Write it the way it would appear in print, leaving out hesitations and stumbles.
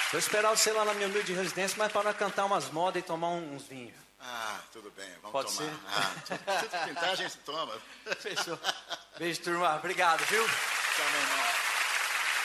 Vou esperar você lá na minha humilde residência, mas para nós cantar umas modas e tomar uns vinhos. Ah, tudo bem, vamos Pode tomar. ser? Tudo que pintar a gente toma. Fechou. Beijo, turma. Obrigado, viu? Tchau, meu irmão.